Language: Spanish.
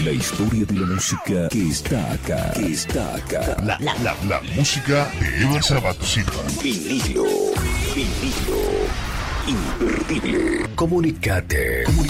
La historia de la música que está acá. La música de Ever Sabato Silva. Vinilo. Imperdible. Comunicate.